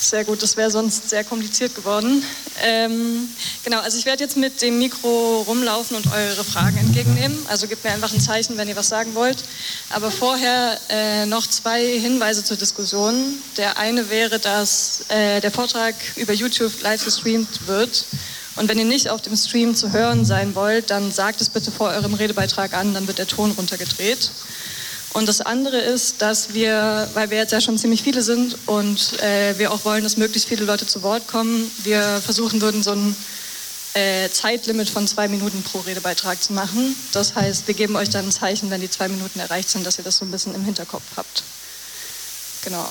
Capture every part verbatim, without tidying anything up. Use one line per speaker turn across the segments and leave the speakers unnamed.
Sehr gut, das wäre sonst sehr kompliziert geworden. Ähm, genau, also ich werde jetzt mit dem Mikro rumlaufen und eure Fragen entgegennehmen. Also gebt mir einfach ein Zeichen, wenn ihr was sagen wollt. Aber vorher äh, noch zwei Hinweise zur Diskussion. Der eine wäre, dass äh, der Vortrag über YouTube live gestreamt wird. Und wenn ihr nicht auf dem Stream zu hören sein wollt, dann sagt es bitte vor eurem Redebeitrag an, dann wird der Ton runtergedreht. Und das andere ist, dass wir, weil wir jetzt ja schon ziemlich viele sind und äh, wir auch wollen, dass möglichst viele Leute zu Wort kommen, wir versuchen würden, so ein äh, Zeitlimit von zwei Minuten pro Redebeitrag zu machen. Das heißt, wir geben euch dann ein Zeichen, wenn die zwei Minuten erreicht sind, dass ihr das so ein bisschen im Hinterkopf habt. Genau.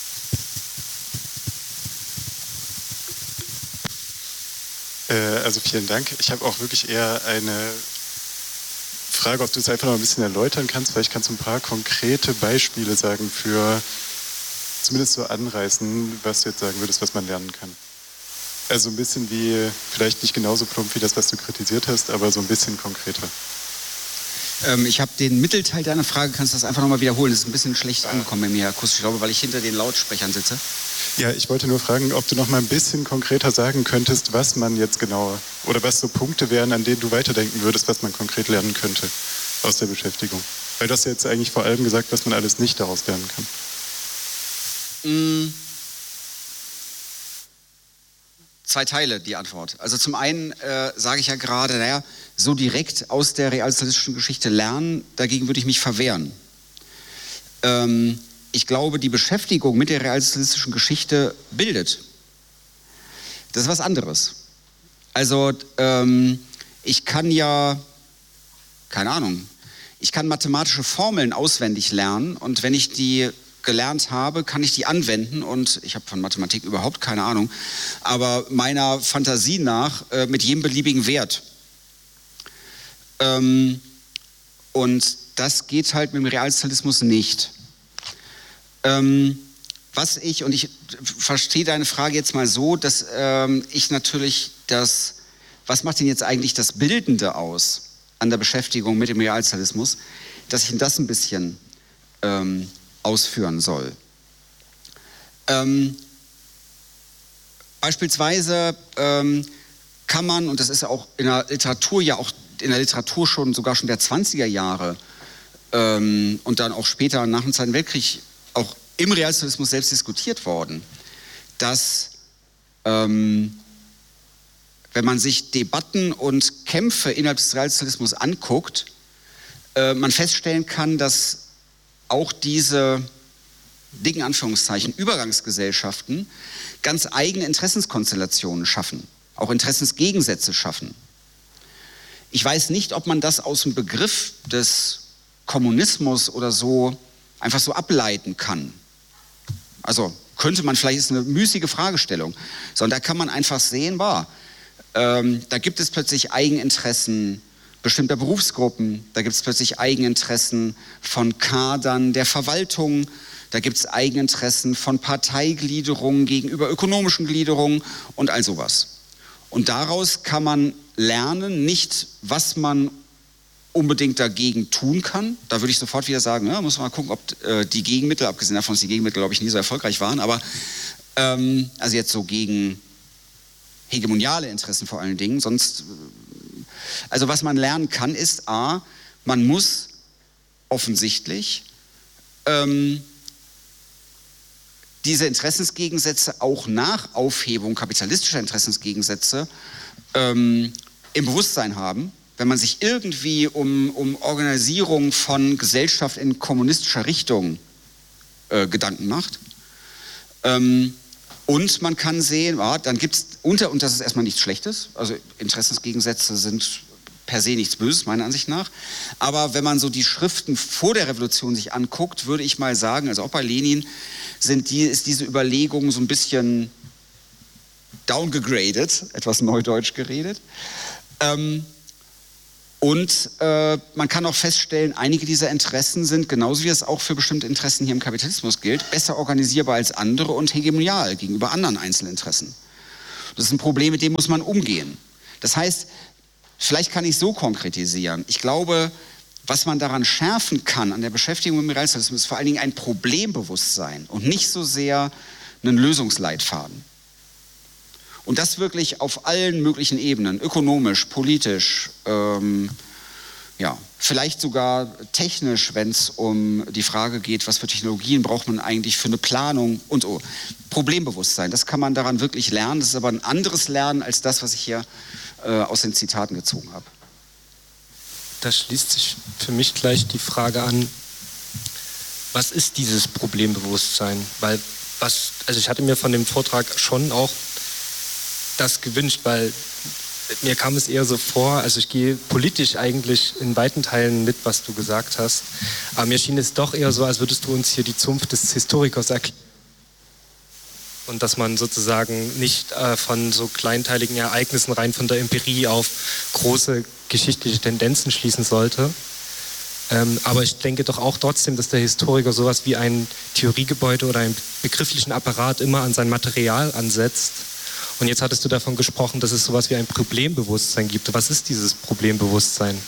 Äh, also vielen Dank. Ich habe auch wirklich eher eine Frage, ob du es einfach noch ein bisschen erläutern kannst. Vielleicht kannst du ein paar konkrete Beispiele sagen für, zumindest so anreißen, was du jetzt sagen würdest, was man lernen kann. Also ein bisschen wie, vielleicht nicht genauso plump wie das, was du kritisiert hast, aber so ein bisschen konkreter.
Ähm, ich habe den Mittelteil deiner Frage, kannst du das einfach nochmal wiederholen? Das ist ein bisschen schlecht ah. angekommen bei mir akustisch, ich glaube, weil ich hinter den Lautsprechern sitze.
Ja, ich wollte nur fragen, ob du noch mal ein bisschen konkreter sagen könntest, was man jetzt genau, oder was so Punkte wären, an denen du weiterdenken würdest, was man konkret lernen könnte aus der Beschäftigung. Weil du hast ja jetzt eigentlich vor allem gesagt, was man alles nicht daraus lernen kann.
Mm. Zwei Teile, die Antwort. Also zum einen äh, sage ich ja gerade, naja, so direkt aus der realsozialistischen Geschichte lernen, dagegen würde ich mich verwehren. Ähm, Ich glaube, die Beschäftigung mit der realsozialistischen Geschichte bildet. Das ist was anderes. Also ähm, ich kann ja, keine Ahnung, ich kann mathematische Formeln auswendig lernen und wenn ich die gelernt habe, kann ich die anwenden und ich habe von Mathematik überhaupt keine Ahnung, aber meiner Fantasie nach äh, mit jedem beliebigen Wert. Ähm, und das geht halt mit dem Realsozialismus nicht. Ähm, was ich, und ich verstehe deine Frage jetzt mal so, dass ähm, ich natürlich das, was macht denn jetzt eigentlich das Bildende aus an der Beschäftigung mit dem Realsozialismus, dass ich das ein bisschen ähm, ausführen soll. Ähm, beispielsweise ähm, kann man, und das ist auch in der Literatur ja auch in der Literatur schon, sogar schon der zwanziger Jahre ähm, und dann auch später nach dem Zweiten Weltkrieg auch im Realsozialismus selbst diskutiert worden, dass ähm, wenn man sich Debatten und Kämpfe innerhalb des Realsozialismus anguckt, äh, man feststellen kann, dass auch diese dicken Anführungszeichen Übergangsgesellschaften ganz eigene Interessenskonstellationen schaffen, auch Interessensgegensätze schaffen. Ich weiß nicht, ob man das aus dem Begriff des Kommunismus oder so einfach so ableiten kann. Also könnte man, vielleicht ist eine müßige Fragestellung, sondern da kann man einfach sehen, war, ähm, da gibt es plötzlich Eigeninteressen bestimmter Berufsgruppen, da gibt es plötzlich Eigeninteressen von Kadern der Verwaltung, da gibt es Eigeninteressen von Parteigliederungen gegenüber ökonomischen Gliederungen und all sowas. Und daraus kann man lernen, nicht was man unbedingt dagegen tun kann. Da würde ich sofort wieder sagen, ja, muss man mal gucken, ob äh, die Gegenmittel, abgesehen davon, dass die Gegenmittel, glaube ich, nie so erfolgreich waren, aber ähm, also jetzt so gegen hegemoniale Interessen vor allen Dingen, sonst, also was man lernen kann, ist A, man muss offensichtlich ähm, diese Interessensgegensätze auch nach Aufhebung kapitalistischer Interessensgegensätze ähm, im Bewusstsein haben. Wenn man sich irgendwie um, um Organisierung von Gesellschaft in kommunistischer Richtung äh, Gedanken macht. Ähm, und man kann sehen, ja, dann gibt es, unter, und das ist erstmal nichts Schlechtes, also Interessensgegensätze sind per se nichts Böses, meiner Ansicht nach. Aber wenn man so die Schriften vor der Revolution sich anguckt, würde ich mal sagen, also auch bei Lenin, sind die, ist diese Überlegung so ein bisschen downgegradet, etwas neudeutsch geredet. Ähm, Und äh, man kann auch feststellen, einige dieser Interessen sind, genauso wie es auch für bestimmte Interessen hier im Kapitalismus gilt, besser organisierbar als andere und hegemonial gegenüber anderen Einzelinteressen. Das ist ein Problem, mit dem muss man umgehen. Das heißt, vielleicht kann ich so konkretisieren. Ich glaube, was man daran schärfen kann an der Beschäftigung mit dem Realsozialismus, ist vor allen Dingen ein Problembewusstsein und nicht so sehr einen Lösungsleitfaden. Und das wirklich auf allen möglichen Ebenen, ökonomisch, politisch, ähm, ja, vielleicht sogar technisch, wenn es um die Frage geht, was für Technologien braucht man eigentlich für eine Planung und oh, Problembewusstsein. Das kann man daran wirklich lernen. Das ist aber ein anderes Lernen als das, was ich hier äh, aus den Zitaten gezogen habe.
Da schließt sich für mich gleich die Frage an, was ist dieses Problembewusstsein? Weil was, also ich hatte mir von dem Vortrag schon auch das gewünscht, weil mir kam es eher so vor, also ich gehe politisch eigentlich in weiten Teilen mit, was du gesagt hast, aber mir schien es doch eher so, als würdest du uns hier die Zunft des Historikers erklären. Und dass man sozusagen nicht äh, von so kleinteiligen Ereignissen rein von der Empirie auf große geschichtliche Tendenzen schließen sollte. Ähm, aber ich denke doch auch trotzdem, dass der Historiker sowas wie ein Theoriegebäude oder einen begrifflichen Apparat immer an sein Material ansetzt. Und jetzt hattest du davon gesprochen, dass es sowas wie ein Problembewusstsein gibt. Was ist dieses Problembewusstsein?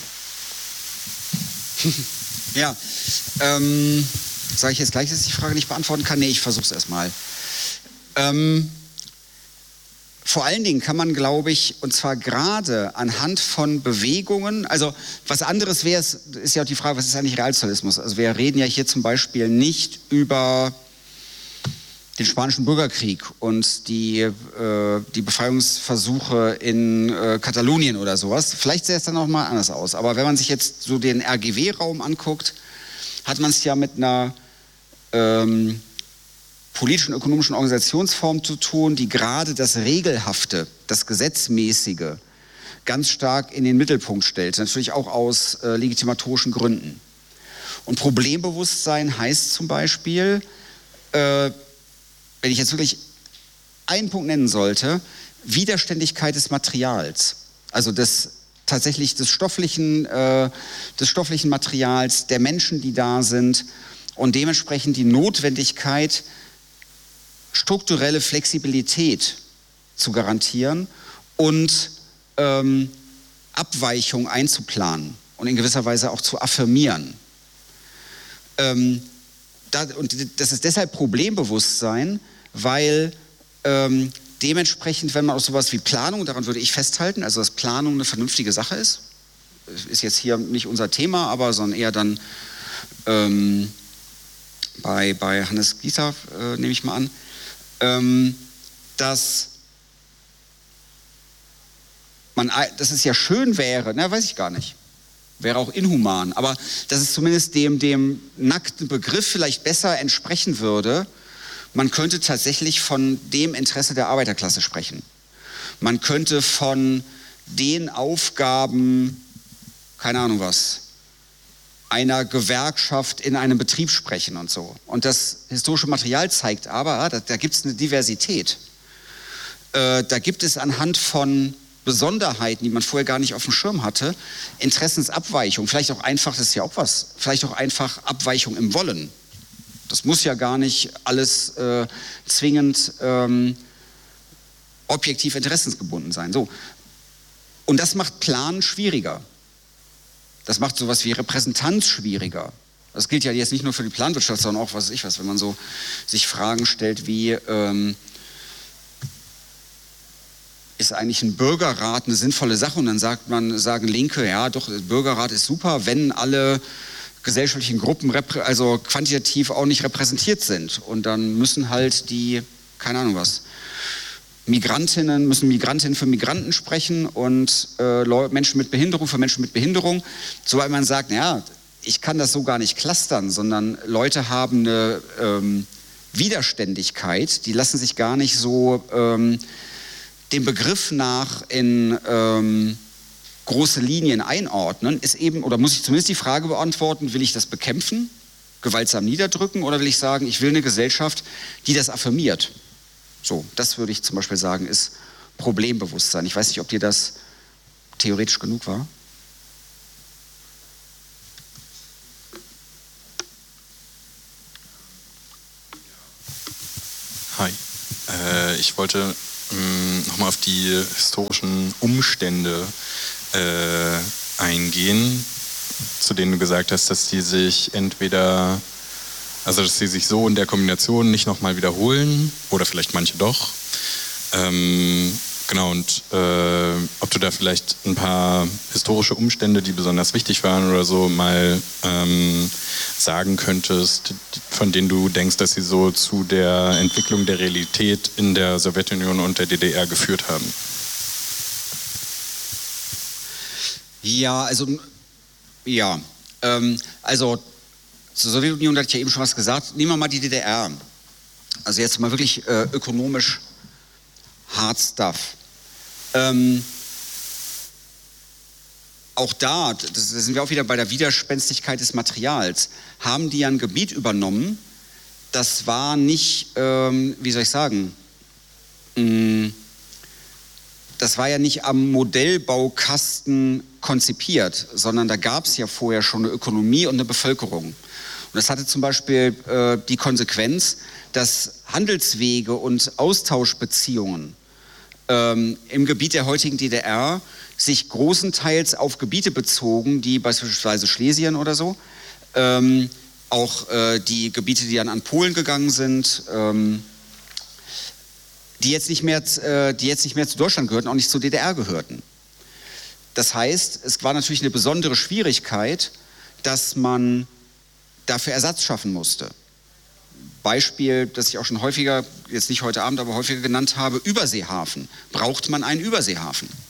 Ja, ähm, sage ich jetzt gleich, dass ich die Frage nicht beantworten kann? Nee, ich versuche es erstmal. Ähm, vor allen Dingen kann man, glaube ich, und zwar gerade anhand von Bewegungen, also was anderes wäre, ist ja auch die Frage, was ist eigentlich Realsozialismus? Also wir reden ja hier zum Beispiel nicht über den Spanischen Bürgerkrieg und die, äh, die Befreiungsversuche in äh, Katalonien oder sowas. Vielleicht sähe es dann auch mal anders aus. Aber wenn man sich jetzt so den R G W-Raum anguckt, hat man es ja mit einer ähm, politischen, ökonomischen Organisationsform zu tun, die gerade das Regelhafte, das Gesetzmäßige ganz stark in den Mittelpunkt stellt. Natürlich auch aus äh, legitimatorischen Gründen. Und Problembewusstsein heißt zum Beispiel, äh, wenn ich jetzt wirklich einen Punkt nennen sollte, Widerständigkeit des Materials, also des tatsächlich des stofflichen, äh, des stofflichen Materials, der Menschen, die da sind und dementsprechend die Notwendigkeit, strukturelle Flexibilität zu garantieren und ähm, Abweichung einzuplanen und in gewisser Weise auch zu affirmieren. Ähm, da, und das ist deshalb Problembewusstsein, weil ähm, dementsprechend, wenn man auch sowas wie Planung, daran würde ich festhalten, also dass Planung eine vernünftige Sache ist, ist jetzt hier nicht unser Thema, aber sondern eher dann ähm, bei, bei Hannes Gieser, äh, nehme ich mal an, ähm, dass man, dass es ja schön wäre, na, weiß ich gar nicht, wäre auch inhuman, aber dass es zumindest dem, dem nackten Begriff vielleicht besser entsprechen würde, man könnte tatsächlich von dem Interesse der Arbeiterklasse sprechen. Man könnte von den Aufgaben, keine Ahnung was, einer Gewerkschaft in einem Betrieb sprechen und so. Und das historische Material zeigt aber, da, da gibt es eine Diversität. Äh, da gibt es anhand von Besonderheiten, die man vorher gar nicht auf dem Schirm hatte, Interessensabweichung, vielleicht auch einfach, das ist ja auch was, vielleicht auch einfach Abweichung im Wollen. Das muss ja gar nicht alles äh, zwingend ähm, objektiv interessensgebunden sein. So. Und das macht Planen schwieriger. Das macht sowas wie Repräsentanz schwieriger. Das gilt ja jetzt nicht nur für die Planwirtschaft, sondern auch, was weiß ich was, wenn man so sich Fragen stellt wie, ähm, ist eigentlich ein Bürgerrat eine sinnvolle Sache? Und dann sagt man, sagen Linke, ja doch, der Bürgerrat ist super, wenn alle gesellschaftlichen Gruppen also quantitativ auch nicht repräsentiert sind. Und dann müssen halt die, keine Ahnung was, Migrantinnen, müssen Migrantinnen für Migranten sprechen und äh, Menschen mit Behinderung für Menschen mit Behinderung. Soweit man sagt, naja, ich kann das so gar nicht clustern, sondern Leute haben eine ähm, Widerständigkeit, die lassen sich gar nicht so ähm, dem Begriff nach in ähm, große Linien einordnen, ist eben, oder muss ich zumindest die Frage beantworten, will ich das bekämpfen, gewaltsam niederdrücken, oder will ich sagen, ich will eine Gesellschaft, die das affirmiert? So, das würde ich zum Beispiel sagen, ist Problembewusstsein. Ich weiß nicht, ob dir das theoretisch genug war.
Hi, äh, ich wollte ähm, nochmal auf die historischen Umstände äh, eingehen, zu denen du gesagt hast, dass die sich entweder Also dass sie sich so in der Kombination nicht nochmal wiederholen oder vielleicht manche doch. Ähm, genau, und äh, ob du da vielleicht ein paar historische Umstände, die besonders wichtig waren oder so, mal ähm, sagen könntest, von denen du denkst, dass sie so zu der Entwicklung der Realität in der Sowjetunion und der D D R geführt haben.
Ja, also, ja, ähm, also zur Sowjetunion hatte ich ja eben schon was gesagt. Nehmen wir mal die D D R. Also jetzt mal wirklich äh, ökonomisch hard stuff. Ähm, auch da, das, da sind wir auch wieder bei der Widerspenstigkeit des Materials, haben die ja ein Gebiet übernommen, das war nicht, ähm, wie soll ich sagen, mh, das war ja nicht am Modellbaukasten konzipiert, sondern da gab es ja vorher schon eine Ökonomie und eine Bevölkerung. Und das hatte zum Beispiel äh, die Konsequenz, dass Handelswege und Austauschbeziehungen ähm, im Gebiet der heutigen D D R sich großenteils auf Gebiete bezogen, die beispielsweise Schlesien oder so, ähm, auch äh, die Gebiete, die dann an Polen gegangen sind, ähm, die jetzt nicht mehr, äh, die jetzt nicht mehr zu Deutschland gehörten, auch nicht zur D D R gehörten. Das heißt, es war natürlich eine besondere Schwierigkeit, dass man dafür Ersatz schaffen musste. Beispiel, das ich auch schon häufiger, jetzt nicht heute Abend, aber häufiger genannt habe, Überseehafen. Braucht man einen Überseehafen?